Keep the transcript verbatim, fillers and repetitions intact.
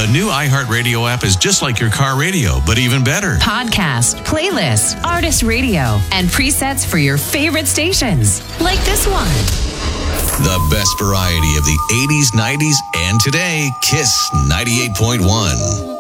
The new iHeartRadio app is just like your car radio, but even better. Podcast, playlist, artist radio, and presets for your favorite stations. Like this one. The best variety of the eighties, nineties, and today, Kiss ninety-eight point one.